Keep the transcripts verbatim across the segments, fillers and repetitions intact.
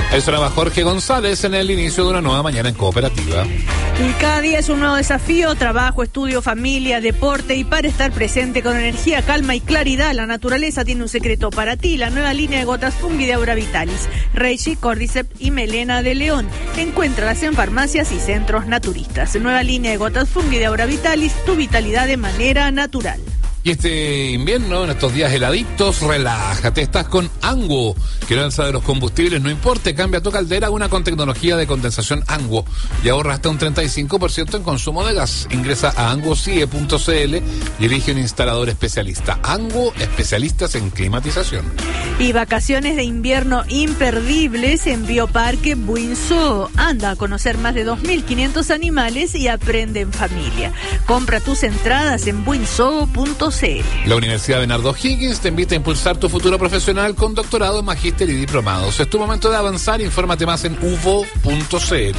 Eso era Jorge González en el inicio de una nueva mañana en Cooperativa. Y cada día es un nuevo desafío: trabajo, estudio, familia, deporte. Y para estar presente con energía, calma y claridad, la naturaleza tiene un secreto para ti. La nueva línea de gotas Fungi de Aura Vitalis, Reishi, Cordyceps y Melena de León. Encuéntralas en farmacias y centros naturistas. Nueva línea de gotas Fungi de Aura Vitalis, tu vitalidad de manera natural. Y este invierno, en estos días heladitos, relájate, estás con Anguo, que el alza de los combustibles no importa, cambia tu caldera a una con tecnología de condensación Anguo y ahorra hasta un treinta y cinco por ciento en consumo de gas. Ingresa a anguocie punto cl y elige un instalador especialista. Anguo, especialistas en climatización. Y vacaciones de invierno imperdibles en Bioparque Buinzó. Anda a conocer más de dos mil quinientos animales y aprende en familia. Compra tus entradas en buinzó punto cl. La Universidad Bernardo Higgins te invita a impulsar tu futuro profesional con doctorado, magíster y diplomados. Es tu momento de avanzar, infórmate más en uvo punto cl.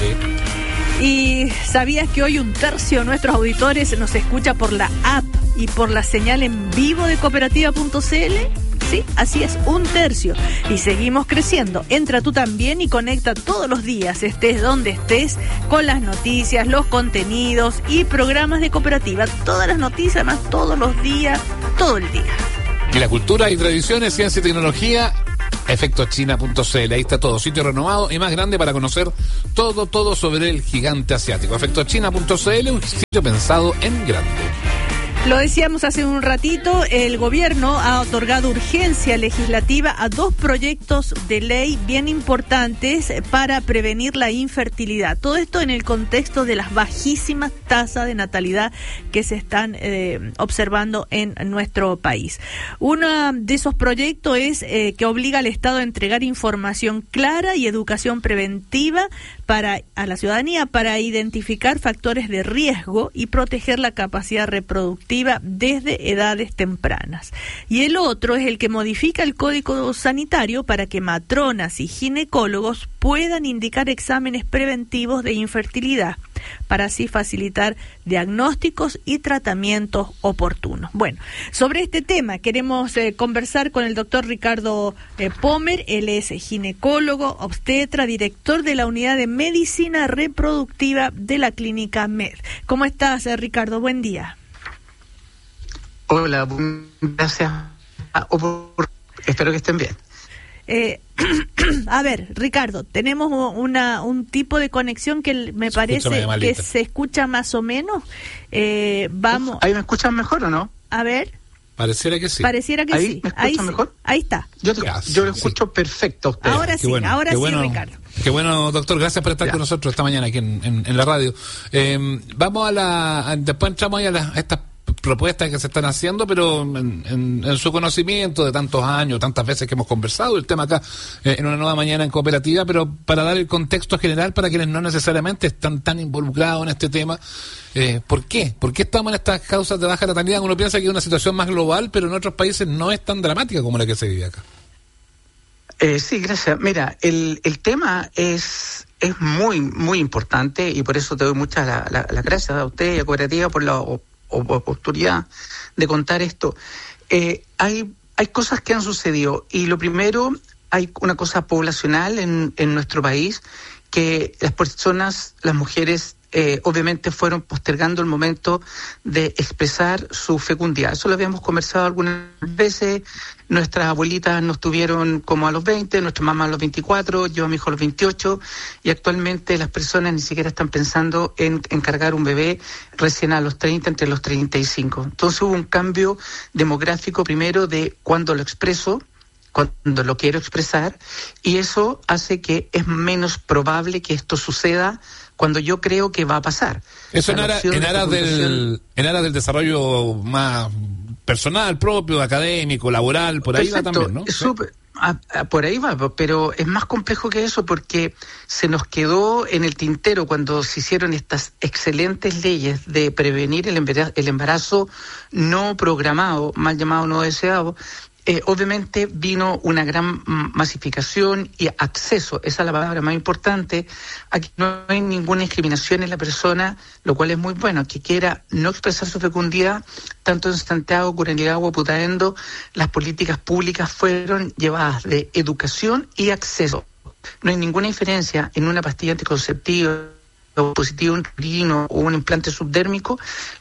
¿Y sabías que hoy un tercio de nuestros auditores nos escucha por la app y por la señal en vivo de cooperativa punto cl? Sí, así es, un tercio. Y seguimos creciendo. Entra tú también y conecta todos los días, estés donde estés, con las noticias, los contenidos y programas de cooperativa. Todas las noticias, más todos los días, todo el día. Y la cultura y tradiciones, ciencia y tecnología, efecto china punto cl. Ahí está todo, sitio renovado y más grande para conocer todo, todo sobre el gigante asiático. efecto china punto cl, un sitio pensado en grande. Lo decíamos hace un ratito, el gobierno ha otorgado urgencia legislativa a dos proyectos de ley bien importantes para prevenir la infertilidad. Todo esto en el contexto de las bajísimas tasas de natalidad que se están eh, observando en nuestro país. Uno de esos proyectos es eh, que obliga al Estado a entregar información clara y educación preventiva para a la ciudadanía para identificar factores de riesgo y proteger la capacidad reproductiva desde edades tempranas. Y el otro es el que modifica el Código Sanitario para que matronas y ginecólogos puedan indicar exámenes preventivos de infertilidad, para así facilitar diagnósticos y tratamientos oportunos. Bueno, sobre este tema queremos eh, conversar con el doctor Ricardo eh, Pomer. Él es ginecólogo, obstetra, director de la Unidad de Medicina Reproductiva de la Clínica Med. ¿Cómo estás, eh, Ricardo? Buen día. Hola, gracias. Ah, espero que estén bien. Eh, a ver, Ricardo, tenemos una un tipo de conexión que me parece que se escucha más o menos. Eh, vamos. ¿Ahí me escuchan mejor o no? A ver. Pareciera que sí. Pareciera que ¿Ahí sí. me escuchan Ahí mejor? Sí. Ahí está. Yo, te, yo lo escucho sí. Perfecto a usted. Ahora sí, bueno, ahora sí, bueno, Ricardo. Qué bueno, doctor. Gracias por estar ya. con nosotros esta mañana aquí en, en, en la radio. Eh, vamos a la. A, después entramos ahí a, la, a estas propuestas que se están haciendo, pero en, en, en su conocimiento de tantos años, tantas veces que hemos conversado el tema acá eh, en una nueva mañana en Cooperativa, pero para dar el contexto general para quienes no necesariamente están tan involucrados en este tema. Eh, ¿Por qué? ¿Por qué estamos en estas causas de baja natalidad? Uno piensa que es una situación más global, pero en otros países no es tan dramática como la que se vive acá. Eh, sí, gracias. Mira, el, el tema es es muy, muy importante y por eso te doy muchas las la, la gracias a usted y a Cooperativa por la oportunidad de contar esto. Eh, hay hay cosas que han sucedido y lo primero, hay una cosa poblacional en, en nuestro país, que las personas, las mujeres eh, obviamente fueron postergando el momento de expresar su fecundidad. Eso lo habíamos conversado algunas veces. Nuestras abuelitas nos tuvieron como a los veinte, nuestra mamá a los veinticuatro, yo a mi hijo a los veintiocho, y actualmente las personas ni siquiera están pensando en encargar un bebé recién a los treinta, entre los treinta y cinco. Entonces hubo un cambio demográfico primero de cuando lo expreso, cuando lo quiero expresar, y eso hace que es menos probable que esto suceda cuando yo creo que va a pasar. Eso en aras en aras del en aras del desarrollo más personal, propio, académico, laboral, por ahí Perfecto. va también, ¿no? Super, a, a, por ahí va, pero es más complejo que eso porque se nos quedó en el tintero cuando se hicieron estas excelentes leyes de prevenir el embarazo, el embarazo no programado, mal llamado no deseado. Eh, obviamente vino una gran masificación y acceso, esa es la palabra más importante. Aquí no hay ninguna discriminación en la persona, lo cual es muy bueno, que quiera no expresar su fecundidad. Tanto en Santiago, Curanilagua, Putaendo, las políticas públicas fueron llevadas de educación y acceso. no hay ninguna diferencia en una pastilla anticonceptiva, o dispositivo uterino o un implante subdérmico.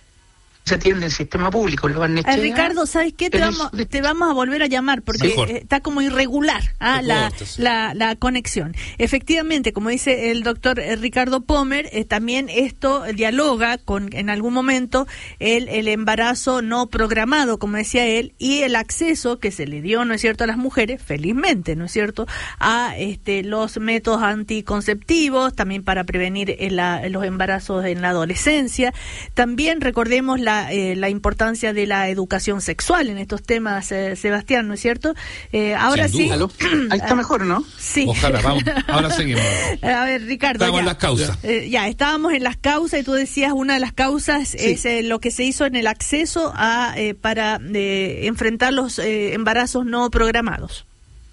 Se atiende en el sistema público. Lo van a eh, Ricardo, ¿sabes qué? Te vamos, el... te vamos a volver a llamar porque Mejor. está como irregular ¿ah? la, la, la conexión. Efectivamente, como dice el doctor Ricardo Pomer, eh, también esto dialoga con, en algún momento, el, el embarazo no programado, como decía él, y el acceso que se le dio, ¿no es cierto?, a las mujeres, felizmente, ¿no es cierto?, a este, los métodos anticonceptivos, también para prevenir el, la, los embarazos en la adolescencia. También recordemos la La, eh, la importancia de la educación sexual en estos temas, eh, Sebastián, ¿no es cierto? Eh, ahora sí. Ahí está mejor, ¿no? Sí. Ojalá, vamos. Ahora seguimos. A ver, Ricardo. Estamos ya, en las causas. Eh, ya, estábamos en las causas y tú decías una de las causas sí. es eh, lo que se hizo en el acceso a eh, para eh, enfrentar los eh, embarazos no programados.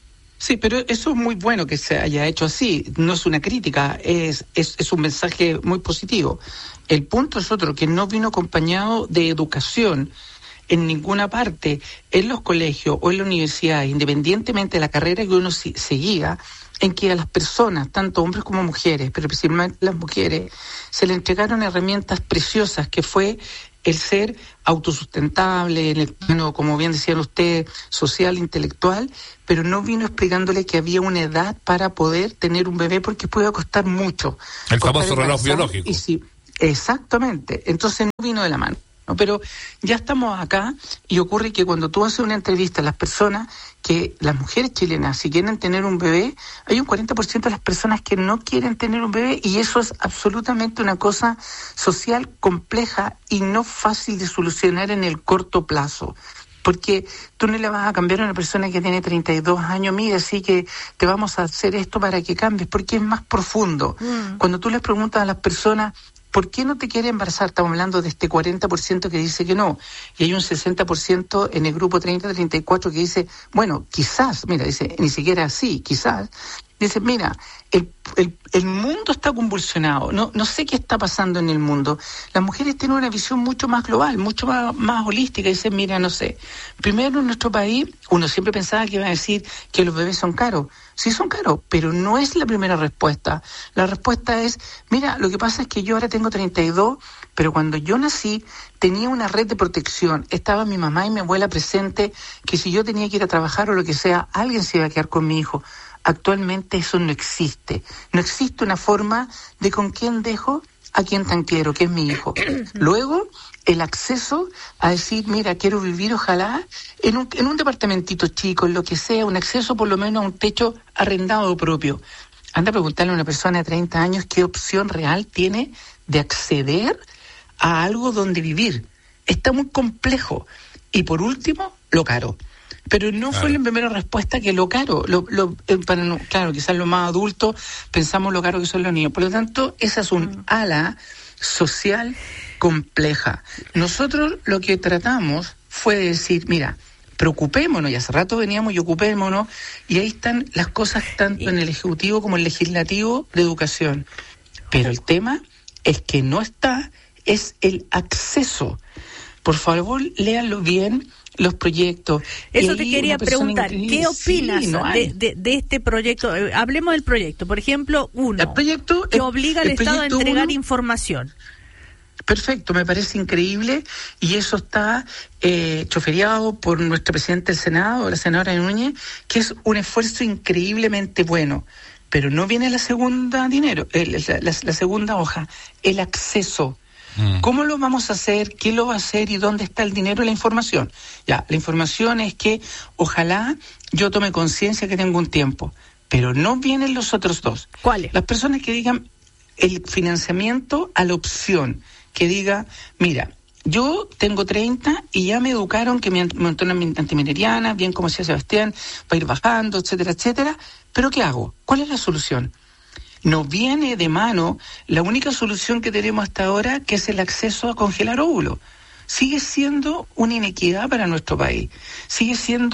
Sí, pero eso es muy bueno que se haya hecho así. No es una crítica, es, es, es un mensaje muy positivo. El punto es otro, que no vino acompañado de educación en ninguna parte, en los colegios o en la universidad, independientemente de la carrera que uno si, seguía, en que a las personas, tanto hombres como mujeres, pero principalmente las mujeres, se le entregaron herramientas preciosas, que fue el ser autosustentable, en el plano, como bien decían ustedes, social, intelectual, pero no vino explicándole que había una edad para poder tener un bebé, porque puede costar mucho. El famoso reloj biológico. Y si, exactamente, entonces no vino de la mano. ¿no? Pero ya estamos acá y ocurre que cuando tú haces una entrevista a las personas, que las mujeres chilenas, si quieren tener un bebé, hay un cuarenta por ciento de las personas que no quieren tener un bebé, y eso es absolutamente una cosa social compleja y no fácil de solucionar en el corto plazo. Porque tú no le vas a cambiar a una persona que tiene treinta y dos años, mira, sí que te vamos a hacer esto para que cambies, porque es más profundo. Mm. Cuando tú les preguntas a las personas, ¿por qué no te quieres embarazar? Estamos hablando de este cuarenta por ciento que dice que no. Y hay un sesenta por ciento en el grupo treinta a treinta y cuatro que dice, bueno, quizás, mira, dice, ni siquiera así, quizás. Dice, mira, el, el, el mundo está convulsionado, no, no sé qué está pasando en el mundo. Las mujeres tienen una visión mucho más global, mucho más, más holística. Dicen, mira, no sé, primero en nuestro país, uno siempre pensaba que iba a decir que los bebés son caros. Sí son caros, pero no es la primera respuesta. La respuesta es, mira, lo que pasa es que yo ahora tengo treinta y dos, pero cuando yo nací tenía una red de protección. Estaba mi mamá y mi abuela presente, que si yo tenía que ir a trabajar o lo que sea, alguien se iba a quedar con mi hijo. Actualmente eso no existe. No existe una forma de con quién dejo a quien tan quiero, que es mi hijo. Luego, el acceso a decir, mira, quiero vivir ojalá en un, en un departamentito chico, en lo que sea, un acceso por lo menos a un techo arrendado propio. Anda a preguntarle a una persona de treinta años qué opción real tiene de acceder a algo donde vivir. Está muy complejo. Y por último, lo caro. Pero no claro. fue la primera respuesta que lo caro. Lo, lo, eh, para no, claro, quizás los más adultos pensamos lo caro que son los niños. Por lo tanto, esa es un ala social compleja. Nosotros lo que tratamos fue decir, mira, preocupémonos, y hace rato veníamos y ocupémonos, y ahí están las cosas tanto en el Ejecutivo como en el Legislativo de Educación. Pero el tema es que no está, es el acceso. Por favor, léanlo bien, los proyectos. Eso te quería preguntar, ¿qué opinas sí, no de, de, de este proyecto? Eh, hablemos del proyecto. Por ejemplo, uno, el proyecto, que obliga al Estado a entregar uno, información. Perfecto, me parece increíble, y eso está eh, choferiado por nuestro presidente del Senado, la senadora Núñez, que es un esfuerzo increíblemente bueno. Pero no viene la segunda dinero, eh, la, la, la segunda hoja, el acceso. ¿Cómo lo vamos a hacer? ¿Quién lo va a hacer? ¿Y dónde está el dinero y la información? Ya, la información es que ojalá yo tome conciencia que tengo un tiempo, pero no vienen los otros dos. ¿Cuáles? Las personas que digan el financiamiento a la opción, que diga, mira, yo tengo treinta y ya me educaron que mi montona antimineriana, bien como decía Sebastián, va a ir bajando, etcétera, etcétera, pero ¿qué hago? ¿Cuál es la solución? No viene de mano la única solución que tenemos hasta ahora, que es el acceso a congelar óvulos. Sigue siendo una inequidad para nuestro país. Sigue siendo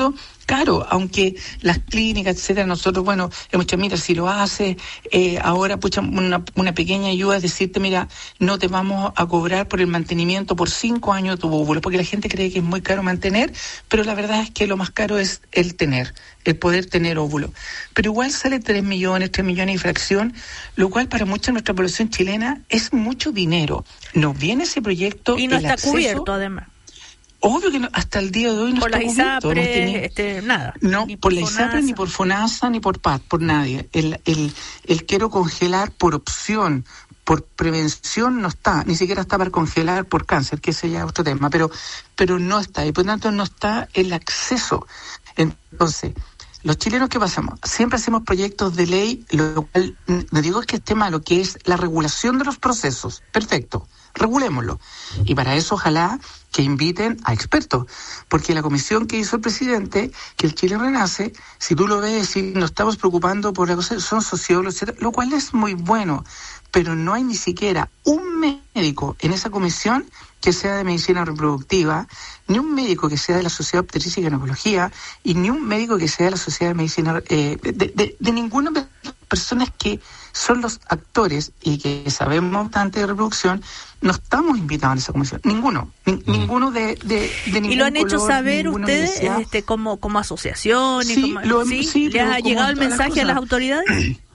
Claro, aunque las clínicas, etcétera, nosotros, bueno, hemos dicho, mira, si lo haces, eh, ahora, pucha, una, una pequeña ayuda es decirte, mira, no te vamos a cobrar por el mantenimiento por cinco años de tu óvulo, porque la gente cree que es muy caro mantener, pero la verdad es que lo más caro es el tener, el poder tener óvulo. Pero igual sale tres millones, tres millones y fracción, lo cual para mucha de nuestra población chilena es mucho dinero. Nos viene ese proyecto. Y no está acceso, cubierto, además. Obvio que no, hasta el día de hoy no por está la cubierto. ISAPRE, No tiene, este, nada. No, ni por, por la ISAPRE, ni por FONASA, ni por P A D, por nadie. El, el, el quiero congelar por opción, por prevención no está, ni siquiera está para congelar por cáncer, que ese ya es otro tema, pero, pero no está, y por tanto no está el acceso. Entonces, los chilenos, ¿qué pasamos? Siempre hacemos proyectos de ley, lo cual, no digo que esté malo, que es la regulación de los procesos. Perfecto, regulémoslo. Y para eso, ojalá que inviten a expertos, porque la comisión que hizo el presidente, que el Chile Renace, si tú lo ves y nos estamos preocupando por la cosa, son sociólogos, etcétera, lo cual es muy bueno, pero no hay ni siquiera un médico en esa comisión que sea de medicina reproductiva, ni un médico que sea de la Sociedad Obstetricia y Ginecología, y ni un médico que sea de la Sociedad de Medicina, eh, de, de, de ninguna de las personas que son los actores y que sabemos bastante de reproducción. No estamos invitados a esa comisión, ninguno, ni, mm. ninguno de, de, de ningún ¿Y lo han hecho color, saber ustedes este, como, como asociación? Sí, como, lo, ¿sí? sí, ¿Les ha llegado el mensaje a las autoridades?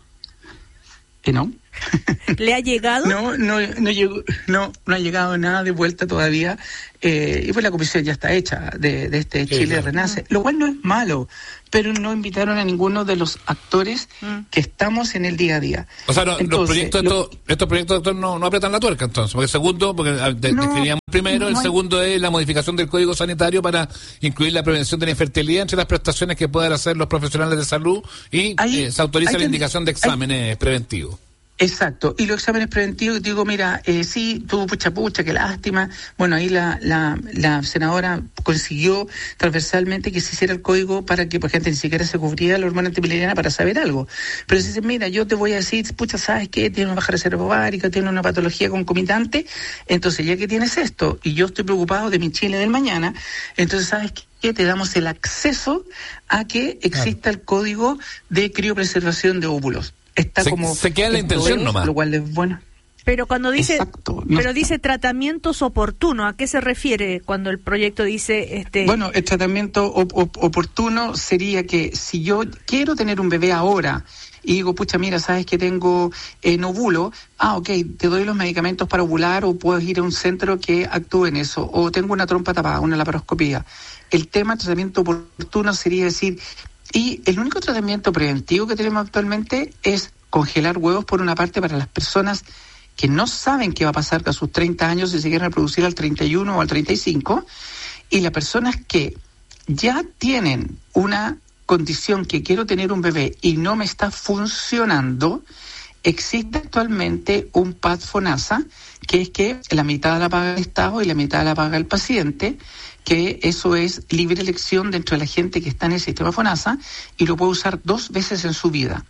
¿Que no? ¿Le ha llegado? No, no, no llegó, no, no ha llegado nada de vuelta todavía. Eh, y pues la comisión ya está hecha de, de este Chile sí, Renace, lo cual no es malo, pero no invitaron a ninguno de los actores mm. que estamos en el día a día. O sea, no, entonces, los proyectos, lo, estos, estos proyectos, doctor, no, no apretan la tuerca, entonces, porque el segundo, porque de, no, definíamos primero, no el segundo hay... es la modificación del Código Sanitario para incluir la prevención de la infertilidad entre las prestaciones que puedan hacer los profesionales de salud y hay, eh, se autoriza la que, indicación de exámenes hay, preventivos. Exacto, y los exámenes preventivos, digo, mira, eh, sí, tuvo pucha pucha, qué lástima. Bueno, ahí la, la, la senadora consiguió transversalmente que se hiciera el código para que, por gente, ni siquiera se cubría la hormona antipileriana para saber algo. Pero si dice, mira, yo te voy a decir, pucha, ¿sabes qué? Tiene una baja reserva ovárica, tiene una patología concomitante, entonces ya que tienes esto, y yo estoy preocupado de mi Chile del mañana, entonces, ¿sabes qué? Que te damos el acceso a que exista claro. el código de criopreservación de óvulos. Está se, como se queda la intención es, nomás. Lo cual es bueno. Pero cuando dice Exacto, no pero está. dice tratamientos oportunos, ¿a qué se refiere cuando el proyecto dice este? Bueno, el tratamiento op- op- oportuno sería que si yo quiero tener un bebé ahora y digo, pucha, mira, sabes que tengo eh, óvulo, ah, ok, te doy los medicamentos para ovular o puedes ir a un centro que actúe en eso, o tengo una trompa tapada, una laparoscopía. El tema de tratamiento oportuno sería decir, y el único tratamiento preventivo que tenemos actualmente es congelar huevos por una parte para las personas que no saben qué va a pasar a sus treinta años si se quieren reproducir al treinta y uno o al treinta y cinco, y las personas que ya tienen una condición que quiero tener un bebé y no me está funcionando, existe actualmente un P A D FONASA, que es que la mitad la paga el Estado y la mitad la paga el paciente, que eso es libre elección dentro de la gente que está en el sistema FONASA y lo puede usar dos veces en su vida.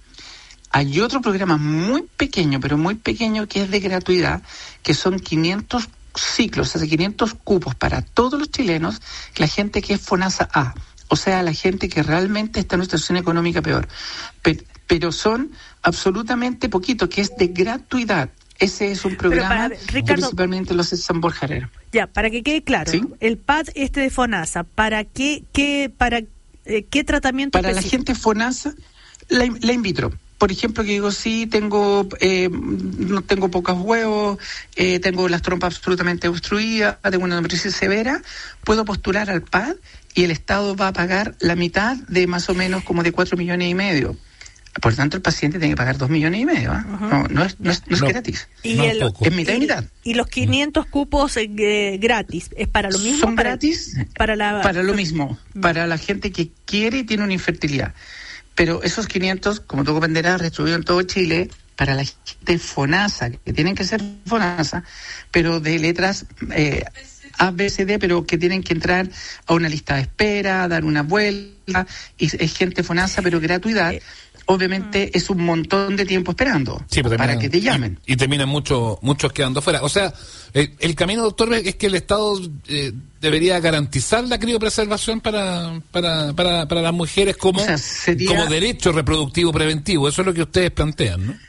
Hay otro programa muy pequeño, pero muy pequeño, que es de gratuidad, que son quinientos ciclos, o sea, quinientos cupos para todos los chilenos, la gente que es FONASA A, o sea, la gente que realmente está en una situación económica peor. Pero, pero son absolutamente poquitos, que es de gratuidad. Ese es un programa para, Ricardo, que principalmente lo hace San Borja Herrera. Ya, para que quede claro, ¿sí? El P A D este de FONASA, ¿para qué qué para eh, qué tratamiento para específico? La gente FONASA, la, la in vitro. Por ejemplo, que digo, sí, tengo eh, no tengo pocos huevos, eh, tengo las trompas absolutamente obstruidas, tengo una endometriosis severa, puedo postular al P A D y el Estado va a pagar la mitad de más o menos como de cuatro millones y medio. Por tanto, el paciente tiene que pagar dos millones y medio. ¿eh? Uh-huh. No, no es, no es, no es no, gratis. Y no el, es mitad y mitad. Y los quinientos cupos eh, gratis, ¿es para lo mismo? Son para, gratis para, la, para lo mismo, para la gente que quiere y tiene una infertilidad. Pero esos quinientos, como tú comprenderás, distribuidos en todo Chile, para la gente FONASA, que tienen que ser FONASA, pero de letras eh, A, B, C, D, pero que tienen que entrar a una lista de espera, dar una vuelta, y es gente FONASA, pero gratuidad. obviamente mm. es un montón de tiempo esperando sí, para terminan, que te llamen. Y, y terminan mucho, muchos quedando fuera. O sea, el, el camino, doctor, es que el Estado eh, debería garantizar la criopreservación para, para, para, para las mujeres como, o sea, sería... como derecho reproductivo preventivo. Eso es lo que ustedes plantean, ¿no?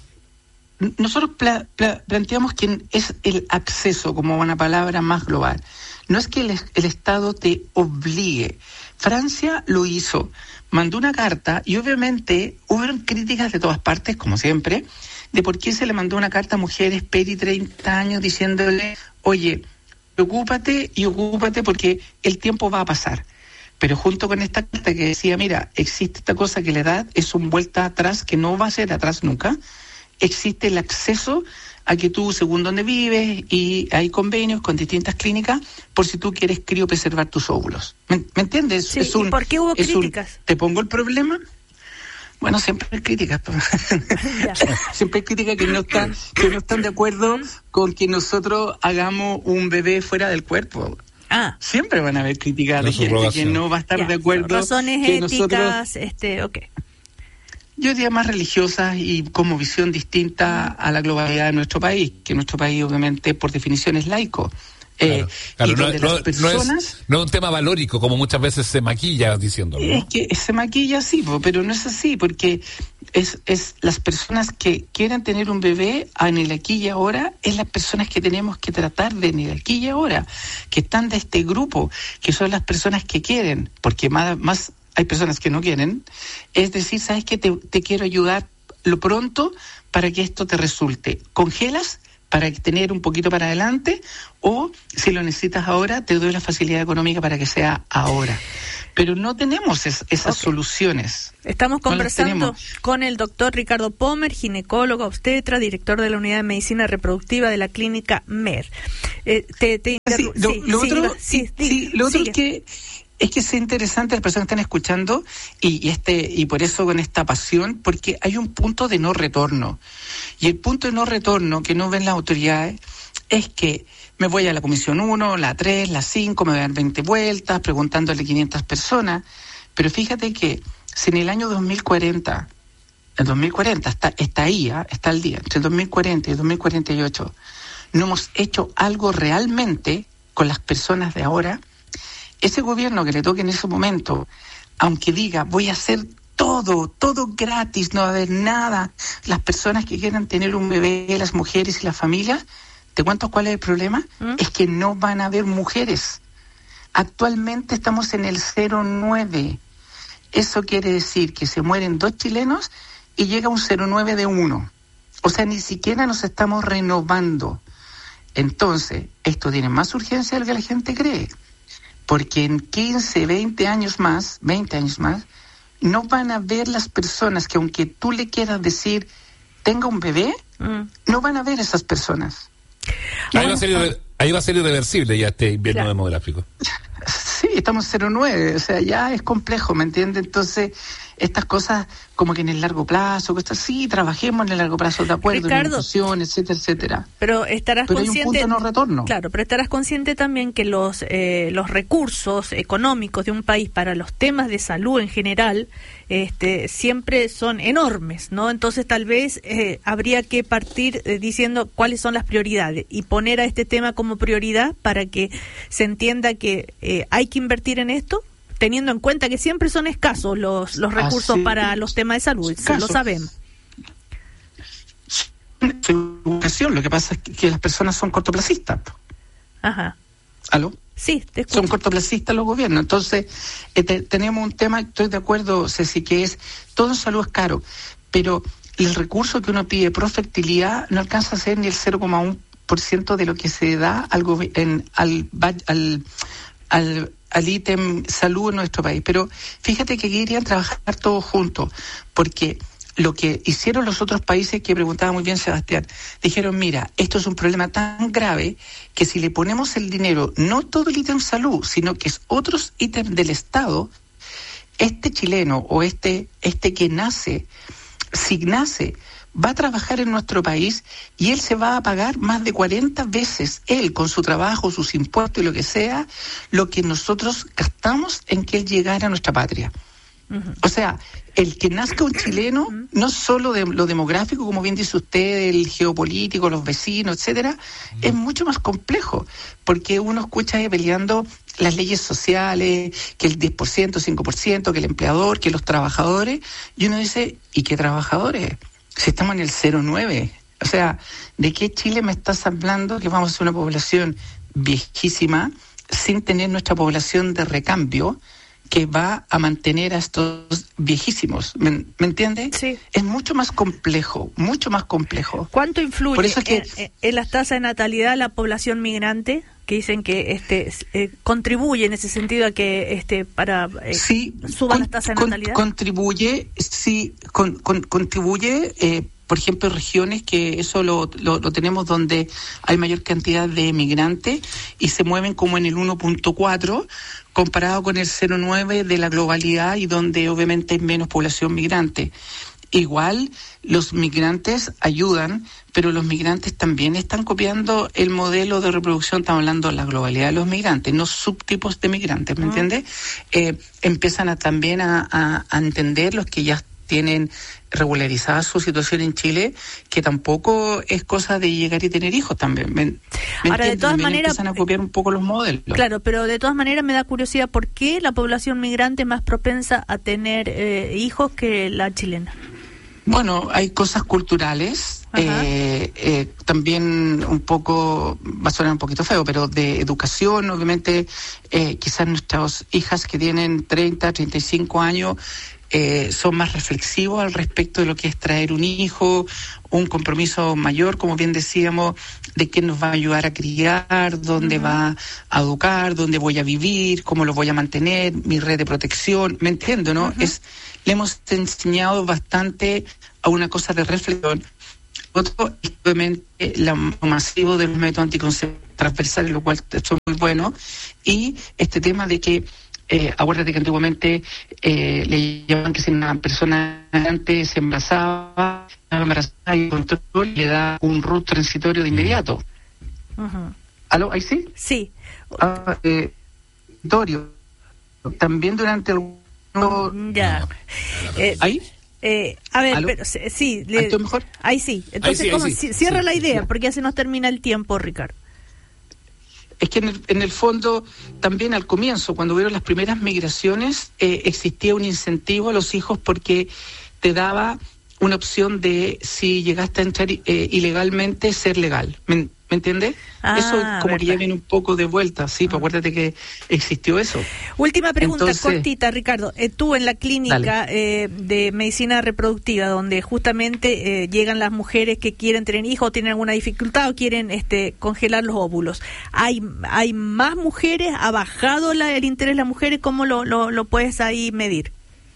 Nosotros pla- pla- planteamos que es el acceso como una palabra más global. No es que el, el Estado te obligue. Francia lo hizo, mandó una carta y obviamente hubo críticas de todas partes, como siempre, de por qué se le mandó una carta a mujeres peri treinta años diciéndole, oye, ocúpate y ocúpate porque el tiempo va a pasar. Pero junto con esta carta que decía, mira, existe esta cosa que la edad es un vuelta atrás que no va a ser atrás nunca, existe el acceso a que tú, según donde vives, y hay convenios con distintas clínicas por si tú quieres criopreservar tus óvulos. ¿Me, ¿me entiendes? Sí, es un, ¿y por qué hubo críticas? Un, ¿te pongo el problema? Bueno, siempre hay críticas. Siempre hay críticas que no están, que no están de acuerdo con que nosotros hagamos un bebé fuera del cuerpo. Ah. Siempre van a haber críticas de gente que no va a estar ya, de acuerdo. Razones que éticas, nosotros, este, ok. Yo diría más religiosas y como visión distinta a la globalidad de nuestro país, que nuestro país obviamente por definición es laico. Claro, eh, claro, y no, donde no, las personas, no, es, no es un tema valórico como muchas veces se maquilla diciéndolo, ¿no? Es que se maquilla sí, pero no es así, porque es, es las personas que quieran tener un bebé en el aquí y ahora, es las personas que tenemos que tratar de en el aquí y ahora, que están de este grupo, que son las personas que quieren, porque más, más hay personas que no quieren, es decir, ¿sabes qué? Te, te quiero ayudar lo pronto para que esto te resulte. ¿Congelas para tener un poquito para adelante? O si lo necesitas ahora, te doy la facilidad económica para que sea ahora. Pero no tenemos es, esas okay. soluciones. Estamos conversando con el doctor Ricardo Pommer, ginecólogo obstetra, director de la Unidad de Medicina Reproductiva de la Clínica M E R. Eh, te, te sí, lo, sí, lo sí, otro, sí, sí, sí, lo otro es que Es que es interesante, las personas que están escuchando y, y este y por eso con esta pasión, porque hay un punto de no retorno. Y el punto de no retorno que no ven las autoridades es que me voy a la comisión uno, la tres, la cinco, me voy a dar veinte vueltas preguntándole a quinientas personas, pero fíjate que si en el año dos mil cuarenta, el dos mil cuarenta está, está ahí, ¿eh? Está al día, entre el dos mil cuarenta y el dos mil cuarenta y ocho, no hemos hecho algo realmente con las personas de ahora. Ese gobierno que le toque en ese momento, aunque diga voy a hacer todo, todo gratis, no va a haber nada, las personas que quieran tener un bebé, las mujeres y las familias, ¿te cuento cuál es el problema? ¿Mm? Es que no van a haber mujeres. Actualmente estamos en el cero coma nueve. Eso quiere decir que se mueren dos chilenos y llega un cero coma nueve de uno. O sea, ni siquiera nos estamos renovando. Entonces, esto tiene más urgencia de lo que la gente cree. Porque en quince, veinte años más, veinte años más, no van a ver las personas que aunque tú le quieras decir, tenga un bebé, mm. no van a ver esas personas. Ahí va, a ser irre- ahí va a ser irreversible ya este invierno claro. demográfico. Sí, estamos cero coma nueve, o sea, ya es complejo, ¿me entiendes? Entonces, estas cosas como que en el largo plazo, que sí, trabajemos en el largo plazo, de acuerdo, Ricardo, en inclusión, etcétera, etcétera. Pero estarás pero consciente... hay un punto de no retorno. Claro, pero estarás consciente también que los, eh, los recursos económicos de un país para los temas de salud en general este, siempre son enormes, ¿no? Entonces tal vez eh, habría que partir eh, diciendo cuáles son las prioridades y poner a este tema como prioridad para que se entienda que eh, hay que invertir en esto, teniendo en cuenta que siempre son escasos los, los recursos Así, para los temas de salud, lo sabemos. Educación, lo que pasa es que las personas son cortoplacistas. Ajá. ¿Aló? Sí, te escucho. Son cortoplacistas los gobiernos. Entonces, eh, te, tenemos un tema, estoy de acuerdo, Ceci, que es, todo en salud es caro, pero el recurso que uno pide pro fertilidad no alcanza a ser ni el cero coma uno por ciento de lo que se da al, en, al, al, al al ítem salud en nuestro país. Pero fíjate que querían trabajar todos juntos, porque lo que hicieron los otros países, que preguntaba muy bien Sebastián, dijeron, mira, esto es un problema tan grave que si le ponemos el dinero, no todo el ítem salud, sino que es otros ítems del Estado, este chileno o este, este que nace, si nace, va a trabajar en nuestro país y él se va a pagar más de cuarenta veces, él con su trabajo, sus impuestos y lo que sea, lo que nosotros gastamos en que él llegara a nuestra patria. Uh-huh. O sea, el que nazca un chileno, no solo de lo demográfico, como bien dice usted, el geopolítico, los vecinos, etcétera, es mucho más complejo, porque uno escucha ahí peleando las leyes sociales, que el diez por ciento, cinco por ciento, que el empleador, que los trabajadores, y uno dice, ¿y qué trabajadores? Si estamos en el cero coma nueve. O sea, ¿de qué Chile me estás hablando que vamos a ser una población viejísima sin tener nuestra población de recambio que va a mantener a estos viejísimos? ¿Me, ¿me entiende? Sí. Es mucho más complejo, mucho más complejo. ¿Cuánto influye Por eso es que, en, en las tasas de natalidad la población migrante? Que dicen que este eh, contribuye en ese sentido a que este para eh, sí, suban con, las tasas de con, natalidad. Contribuye, sí, con, con, contribuye, eh, por ejemplo, regiones que eso lo, lo, lo tenemos donde hay mayor cantidad de migrantes y se mueven como en el uno punto cuatro comparado con el cero coma nueve de la globalidad y donde obviamente hay menos población migrante. Igual los migrantes ayudan, pero los migrantes también están copiando el modelo de reproducción. Estamos hablando de la globalidad de los migrantes, no subtipos de migrantes, ¿me uh-huh. entiendes? Eh, empiezan a, también a, a, a entender los que ya tienen regularizada su situación en Chile, que tampoco es cosa de llegar y tener hijos también. ¿Me, me Ahora, de todas también maneras, empiezan a copiar un poco los modelos. Claro, pero de todas maneras me da curiosidad por qué la población migrante es más propensa a tener eh, hijos que la chilena. Bueno, hay cosas culturales, eh, eh, también un poco, va a sonar un poquito feo, pero de educación, obviamente, eh, quizás nuestras hijas que tienen treinta, treinta y cinco años, eh, son más reflexivos al respecto de lo que es traer un hijo, un compromiso mayor, como bien decíamos, de quién nos va a ayudar a criar, dónde uh-huh. va a educar, dónde voy a vivir, cómo lo voy a mantener, mi red de protección, ¿me entiendo, no? Uh-huh. Es, le hemos enseñado bastante a una cosa de reflexión. Otro, obviamente, lo masivo de los métodos anticonceptivos transversales, lo cual son muy buenos, y este tema de que Eh, acuérdate que antiguamente eh, le llamaban que si una persona antes se embarazaba, embarazada y control, le da un R U T transitorio de inmediato. Uh-huh. ¿Aló? ¿Ahí sí? Sí. Ah, eh, Dorio, también durante el... Ya. Eh, ¿Ahí? Eh, a ver, pero, sí. Le, ¿Ahí mejor? Ahí sí. Entonces, ahí sí, ¿cómo? ahí sí. Cierra sí, la idea, sí. porque ya se nos termina el tiempo, Ricardo. Es que en el, en el fondo, también al comienzo, cuando hubieron las primeras migraciones, eh, existía un incentivo a los hijos porque te daba una opción de, si llegaste a entrar eh, ilegalmente, ser legal. ¿Me, ¿me entiendes? Ah, eso como verdad. que ya viene un poco de vuelta, sí, pues acuérdate que existió eso. Última pregunta, Entonces, cortita, Ricardo. Eh, tú en la clínica eh, de medicina reproductiva, donde justamente eh, llegan las mujeres que quieren tener hijos, o tienen alguna dificultad o quieren este, congelar los óvulos, ¿hay hay más mujeres? ¿Ha bajado la, el interés de las mujeres? ¿Cómo lo, lo, lo puedes ahí medir?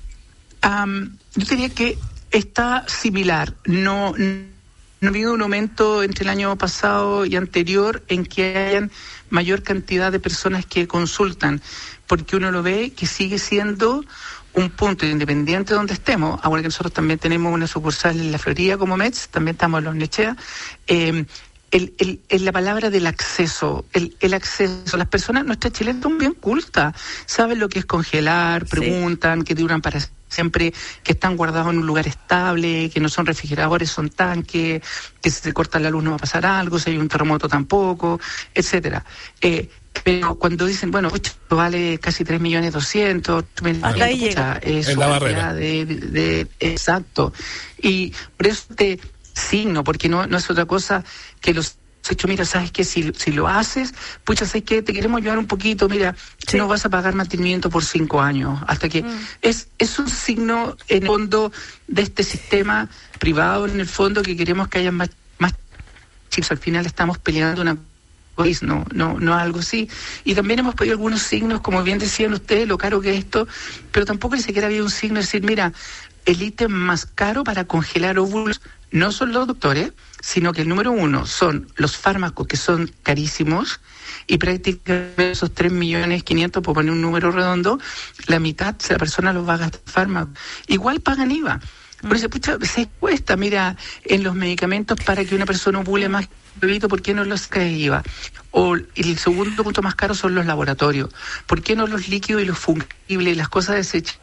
Um, yo diría que está similar. No... No ha habido un aumento entre el año pasado y anterior en que hayan mayor cantidad de personas que consultan, porque uno lo ve que sigue siendo un punto independiente donde estemos. Ahora que nosotros también tenemos una sucursal en la Florida como M E D S, también estamos en Los Nechea. Eh, el, el, el, la palabra del acceso, el, el acceso. Las personas, nuestras chilenas son bien cultas, saben lo que es congelar, preguntan, sí. que duran para siempre, que están guardados en un lugar estable, que no son refrigeradores, son tanques, que si se corta la luz no va a pasar algo, si hay un terremoto tampoco, etcétera. Eh, pero cuando dicen, bueno, esto vale casi tres millones doscientos, hasta ahí llega. Es en la barrera. De, de, de, exacto. Y por eso te signo, porque no, no es otra cosa que los hecho, mira, ¿sabes qué? Si, si lo haces, pucha, ¿sabes qué? Te queremos ayudar un poquito, mira, sí. no vas a pagar mantenimiento por cinco años, hasta que... Mm. Es, es un signo, en el fondo, de este sistema privado, en el fondo, que queremos que haya más, más chicos. Al final estamos peleando una cosa, no, no, no algo así. Y también hemos pedido algunos signos, como bien decían ustedes, lo caro que es esto, pero tampoco ni siquiera había un signo de decir, mira, el ítem más caro para congelar óvulos no son los doctores, sino que el número uno son los fármacos, que son carísimos, y prácticamente esos tres millones quinientos, por poner un número redondo, la mitad de la persona los va a gastar en fármacos. Igual pagan I V A. Por eso, pucha, se cuesta, mira, en los medicamentos para que una persona ovule más bebito, ¿por qué no los cae I V A? O el segundo punto más caro son los laboratorios. ¿Por qué no los líquidos y los fungibles, las cosas desechables?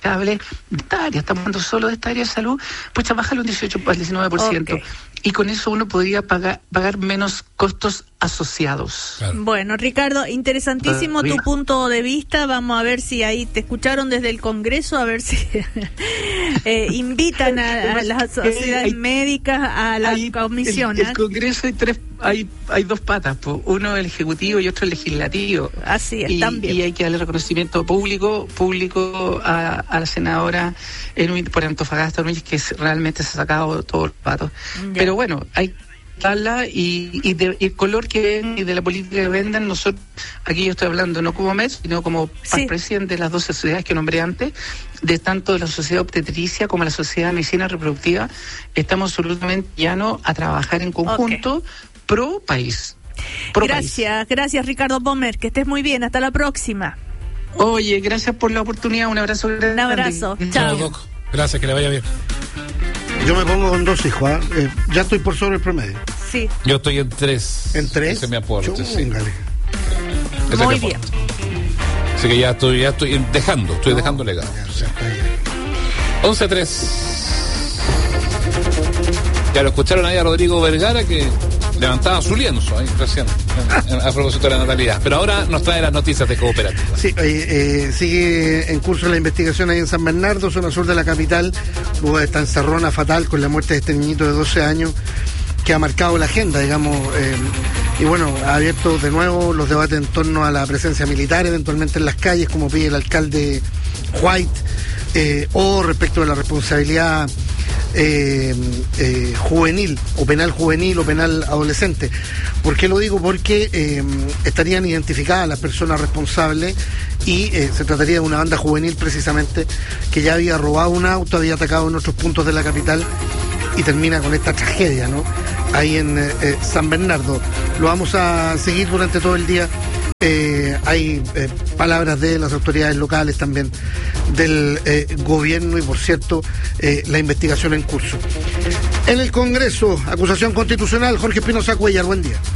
de esta área, estamos hablando solo de esta área de salud, pues bájalo un dieciocho al diecinueve por ciento. Okay. Y con eso uno podría pagar, pagar menos costos asociados. Claro. Bueno, Ricardo, interesantísimo uh, tu punto de vista. Vamos a ver si ahí te escucharon desde el Congreso, a ver si eh, invitan a, a las sociedades hay, médicas a la hay, comisión. El, el Congreso hay tres, hay, hay dos patas, po. Uno el ejecutivo y otro el legislativo. Así es, y, también. Y hay que darle reconocimiento público, público a, a la senadora en, por Antofagasta, que realmente se ha sacado todos los patos. Ya. Pero bueno, hay habla y, y, de, y el color que ven y de la política que venden, nosotros, aquí yo estoy hablando no como mes, sino como sí. presidente de las dos sociedades que nombré antes, de tanto de la sociedad obstetricia como la sociedad de medicina reproductiva, estamos absolutamente llanos a trabajar en conjunto okay. pro país. Pro gracias, país. Gracias Ricardo Bomer, que estés muy bien, hasta la próxima. Oye, gracias por la oportunidad, un abrazo grande. Un abrazo, chao. Chao, gracias, que le vaya bien. Yo me pongo con dos hijos, ¿eh? Eh, ya estoy por sobre el promedio. Sí. Yo estoy en tres. ¿En tres? Ese es mi aporte, Chúngale. sí. Ese Muy es mi bien. aporte. Así que ya estoy, ya estoy dejando, estoy no, dejando legado. once tres. Ya lo escucharon ahí a Rodrigo Vergara que levantaba su lienzo ahí recién a propósito de la natalidad. Pero ahora nos trae las noticias de Cooperativa. Sí, eh, sigue en curso la investigación ahí en San Bernardo, zona sur de la capital, luego de esta encerrona fatal con la muerte de este niñito de doce años que ha marcado la agenda, digamos, eh, y bueno, ha abierto de nuevo los debates en torno a la presencia militar eventualmente en las calles, como pide el alcalde White, eh, o respecto de la responsabilidad Eh, eh, juvenil o penal juvenil o penal adolescente. ¿Por qué lo digo? Porque eh, estarían identificadas las personas responsables y eh, se trataría de una banda juvenil precisamente que ya había robado un auto, había atacado en otros puntos de la capital y termina con esta tragedia, ¿no? Ahí en eh, San Bernardo. Lo vamos a seguir durante todo el día. Eh, hay eh, palabras de las autoridades locales también, del eh, gobierno y, por cierto, eh, la investigación en curso. En el Congreso, acusación constitucional, Jorge Espinosa Cuellar, buen día.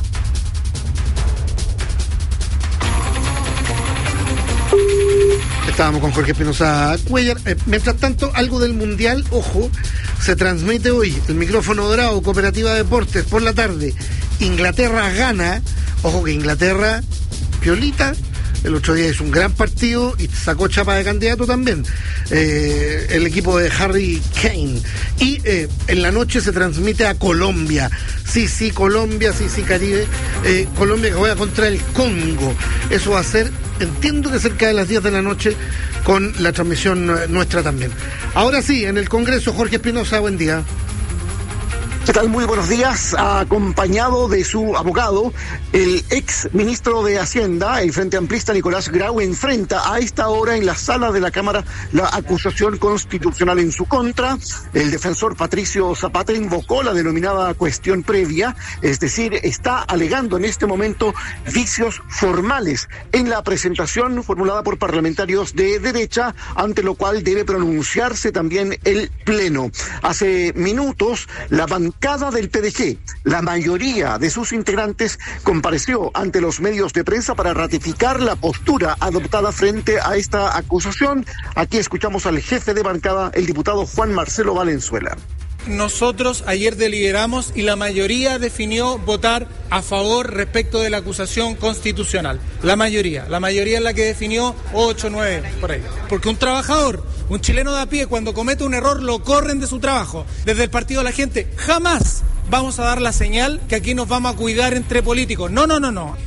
Estábamos con Jorge Espinosa Cuellar. Eh, mientras tanto, algo del Mundial, ojo, se transmite hoy, el micrófono dorado, Cooperativa Deportes, por la tarde. Inglaterra gana, ojo que Inglaterra, piolita, el otro día hizo un gran partido y sacó chapa de candidato también, eh, el equipo de Harry Kane. Y eh, en la noche se transmite a Colombia, sí, sí, Colombia, sí, sí, Caribe, eh, Colombia que juega contra el Congo. Eso va a ser, entiendo que cerca de las diez de la noche, con la transmisión nuestra también. Ahora sí, en el Congreso, Jorge Espinosa, buen día. ¿Qué tal? Muy buenos días. Acompañado de su abogado, el ex ministro de Hacienda, el Frente Amplista Nicolás Grau, enfrenta a esta hora en la sala de la Cámara la acusación constitucional en su contra. El defensor Patricio Zapata invocó la denominada cuestión previa, es decir, está alegando en este momento vicios formales en la presentación formulada por parlamentarios de derecha, ante lo cual debe pronunciarse también el Pleno. Hace minutos, la bancada del P D G, la mayoría de sus integrantes compareció ante los medios de prensa para ratificar la postura adoptada frente a esta acusación. Aquí escuchamos al jefe de bancada, el diputado Juan Marcelo Valenzuela. Nosotros ayer deliberamos y la mayoría definió votar a favor respecto de la acusación constitucional. La mayoría, la mayoría es la que definió ocho, nueve, por ahí. Porque un trabajador, un chileno de a pie, cuando comete un error lo corren de su trabajo. Desde el Partido de la Gente jamás vamos a dar la señal que aquí nos vamos a cuidar entre políticos. No, no, no, no.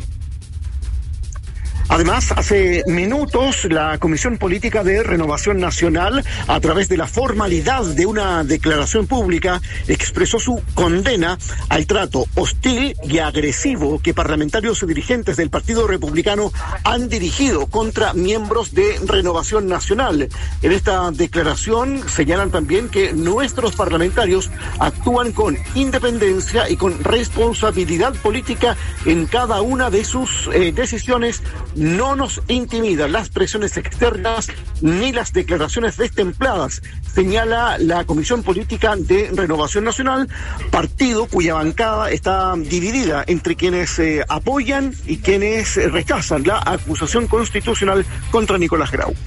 Además, hace minutos, la Comisión Política de Renovación Nacional, a través de la formalidad de una declaración pública, expresó su condena al trato hostil y agresivo que parlamentarios y dirigentes del Partido Republicano han dirigido contra miembros de Renovación Nacional. En esta declaración señalan también que nuestros parlamentarios actúan con independencia y con responsabilidad política en cada una de sus eh, decisiones. No nos intimidan las presiones externas ni las declaraciones destempladas, señala la Comisión Política de Renovación Nacional, partido cuya bancada está dividida entre quienes eh, apoyan y quienes rechazan la acusación constitucional contra Nicolás Grau.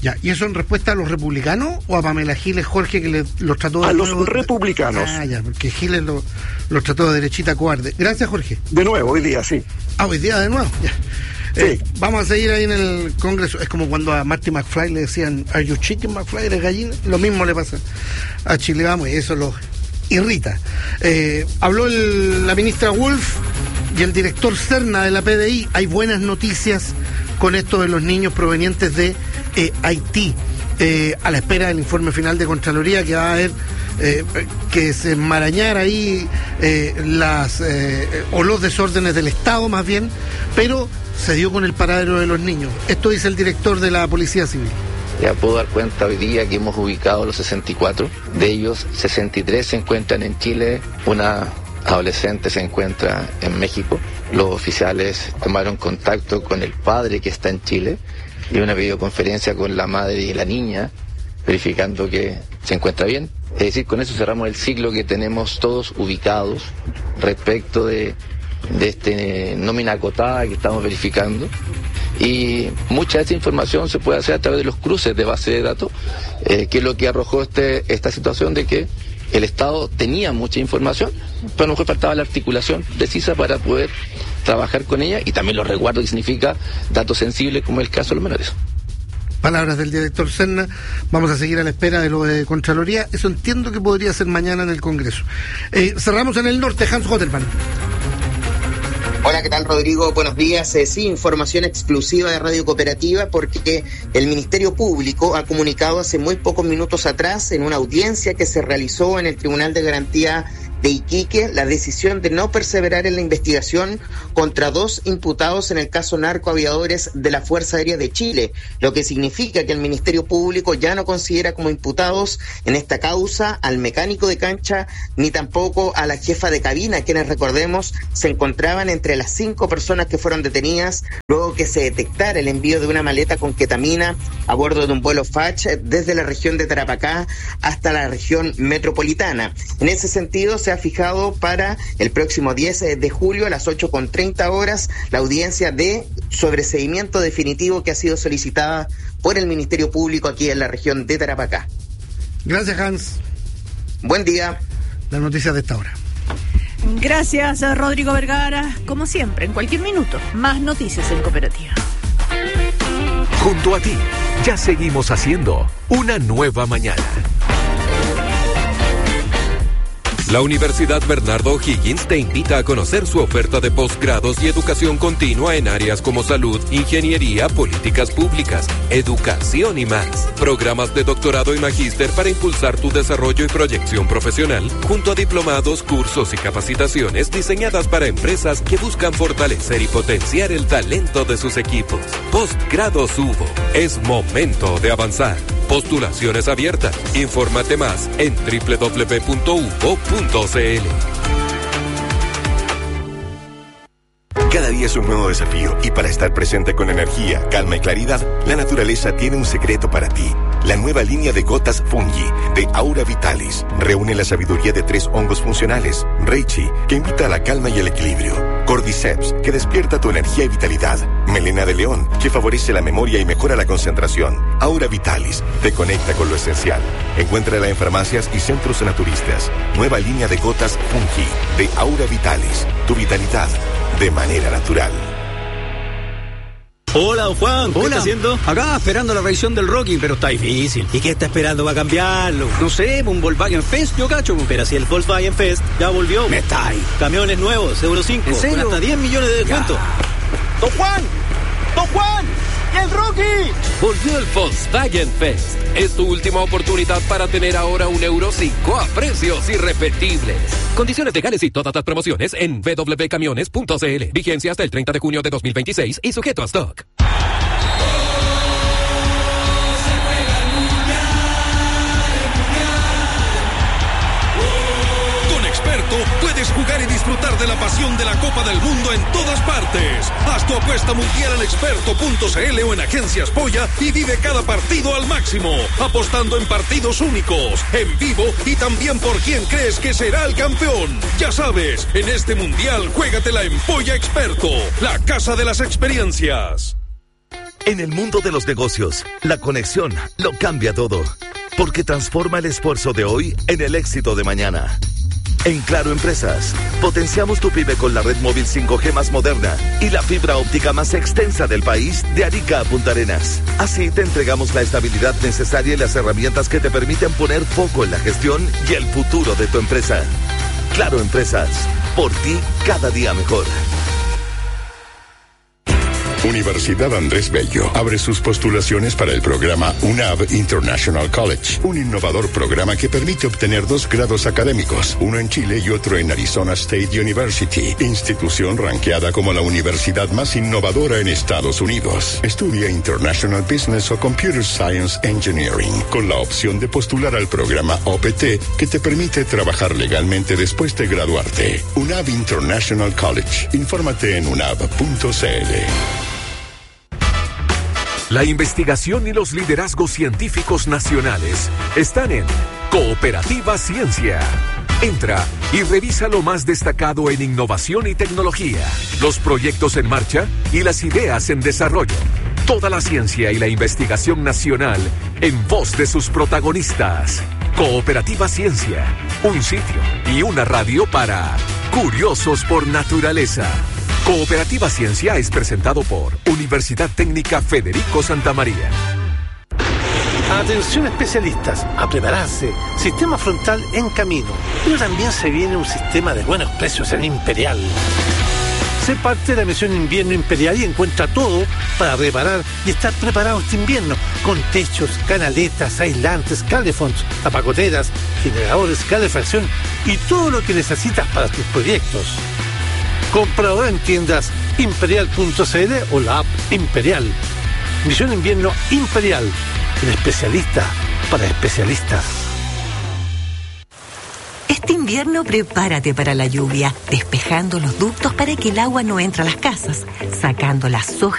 Ya, ¿y eso en respuesta a los republicanos o a Pamela Giles, Jorge, que le, los trató de... A los nuevo? republicanos. Ah, ya, porque Giles los lo trató de derechita cobarde. Gracias, Jorge. De nuevo, hoy día, sí. Ah, hoy día de nuevo, ya. Sí. Eh, vamos a seguir ahí en el Congreso. Es como cuando a Marty McFly le decían, ¿Are you chicken, McFly? ¿Eres gallina? Lo mismo le pasa a Chile Vamos y eso los irrita. Eh, habló el, la ministra Wolf y el director Serna de la P D I. Hay buenas noticias con esto de los niños provenientes de eh, Haití. Eh, a la espera del informe final de Contraloría que va a haber eh, que se enmarañar ahí eh, las eh, o los desórdenes del Estado más bien, pero se dio con el paradero de los niños. Esto dice el director de la Policía Civil. Ya puedo dar cuenta hoy día que hemos ubicado los sesenta y cuatro, de ellos sesenta y tres se encuentran en Chile, una adolescente se encuentra en México. Los oficiales tomaron contacto con el padre que está en Chile y una videoconferencia con la madre y la niña, verificando que se encuentra bien. Es decir, con eso cerramos el ciclo que tenemos todos ubicados respecto de, de este nómina acotada que estamos verificando. Y mucha de esa información se puede hacer a través de los cruces de base de datos, eh, que es lo que arrojó este, esta situación de que el Estado tenía mucha información, pero a lo mejor faltaba la articulación precisa para poder trabajar con ella, y también los resguardos que significa datos sensibles como el caso de los menores. Palabras del director Serna. Vamos a seguir a la espera de lo de Contraloría. Eso entiendo que podría ser mañana en el Congreso. Eh, cerramos en el norte. Hans Hotterman. Hola, ¿qué tal, Rodrigo? Buenos días. Eh, sí, información exclusiva de Radio Cooperativa, porque el Ministerio Público ha comunicado hace muy pocos minutos atrás, en una audiencia que se realizó en el Tribunal de Garantía de Iquique, la decisión de no perseverar en la investigación contra dos imputados en el caso narcoaviadores de la Fuerza Aérea de Chile, lo que significa que el Ministerio Público ya no considera como imputados en esta causa al mecánico de cancha ni tampoco a la jefa de cabina, quienes, recordemos, se encontraban entre las cinco personas que fueron detenidas luego que se detectara el envío de una maleta con ketamina a bordo de un vuelo F A C H desde la región de Tarapacá hasta la región metropolitana. En ese sentido, se ha fijado para el próximo diez de julio a las ocho con treinta horas la audiencia de sobreseimiento definitivo que ha sido solicitada por el Ministerio Público aquí en la región de Tarapacá. Gracias, Hans. Buen día. Las noticias de esta hora. Gracias, Rodrigo Vergara. Como siempre, en cualquier minuto, más noticias en Cooperativa. Junto a ti, ya seguimos haciendo una nueva mañana. La Universidad Bernardo O'Higgins te invita a conocer su oferta de posgrados y educación continua en áreas como salud, ingeniería, políticas públicas, educación y más. Programas de doctorado y magíster para impulsar tu desarrollo y proyección profesional, junto a diplomados, cursos y capacitaciones diseñadas para empresas que buscan fortalecer y potenciar el talento de sus equipos. Postgrados Hubo. Es momento de avanzar. Postulaciones abiertas. Infórmate más en doble u doble u doble u punto u b o punto c l. Cada día es un nuevo desafío, y para estar presente con energía, calma y claridad, la naturaleza tiene un secreto para ti. La nueva línea de gotas Fungi de Aura Vitalis reúne la sabiduría de tres hongos funcionales. Reishi, que invita a la calma y el equilibrio. Cordyceps, que despierta tu energía y vitalidad. Melena de león, que favorece la memoria y mejora la concentración. Aura Vitalis te conecta con lo esencial. Encuéntrala en farmacias y centros naturistas. Nueva línea de gotas Fungi de Aura Vitalis. Tu vitalidad de manera natural. Hola, don Juan, ¿qué Hola. está haciendo? Acá esperando la revisión del Rocky, pero está difícil. ¿Y qué está esperando para cambiarlo? No sé, un Volkswagen Fest, yo cacho. Pero si el Volkswagen Fest ya volvió. Me está ahí. Camiones nuevos, Euro cinco, ¿En serio? con hasta diez millones de descuento. ¡Don Juan! ¡Don Juan! ¡Y el Rocky! Volvió el Volkswagen Fest. Es tu última oportunidad para tener ahora un Euro cinco a precios irrepetibles. Condiciones legales y todas las promociones en w w w punto camiones punto c l. Vigencia hasta el treinta de junio de dos mil veintiséis y sujeto a stock. Puedes jugar y disfrutar de la pasión de la Copa del Mundo en todas partes. Haz tu apuesta mundial en experto punto c l o en Agencias Polla y vive cada partido al máximo, apostando en partidos únicos, en vivo y también por quién crees que será el campeón. Ya sabes, en este mundial juégatela en Polla Experto, la casa de las experiencias. En el mundo de los negocios, la conexión lo cambia todo, porque transforma el esfuerzo de hoy en el éxito de mañana. En Claro Empresas, potenciamos tu pyme con la red móvil cinco G más moderna y la fibra óptica más extensa del país, de Arica a Punta Arenas. Así te entregamos la estabilidad necesaria y las herramientas que te permiten poner foco en la gestión y el futuro de tu empresa. Claro Empresas, por ti cada día mejor. Universidad Andrés Bello abre sus postulaciones para el programa U N A V International College, un innovador programa que permite obtener dos grados académicos, uno en Chile y otro en Arizona State University, institución ranqueada como la universidad más innovadora en Estados Unidos. Estudia International Business o Computer Science Engineering, con la opción de postular al programa O P T, que te permite trabajar legalmente después de graduarte. U N A V International College. Infórmate en unav punto c l. La investigación y los liderazgos científicos nacionales están en Cooperativa Ciencia. Entra y revisa lo más destacado en innovación y tecnología, los proyectos en marcha y las ideas en desarrollo. Toda la ciencia y la investigación nacional en voz de sus protagonistas. Cooperativa Ciencia, un sitio y una radio para curiosos por naturaleza. Cooperativa Ciencia es presentado por Universidad Técnica Federico Santa María. Atención especialistas, a prepararse. Sistema frontal en camino, pero también se viene un sistema de buenos precios en Imperial. Sé parte de la misión Invierno Imperial y encuentra todo para reparar y estar preparado este invierno, con techos, canaletas, aislantes, calefons, tapacoteras, generadores, calefacción y todo lo que necesitas para tus proyectos. Comprador en tiendas imperial punto c l o la app Imperial. Misión Invierno Imperial, el especialista para especialistas. Este invierno prepárate para la lluvia, despejando los ductos para que el agua no entre a las casas, sacando las hojas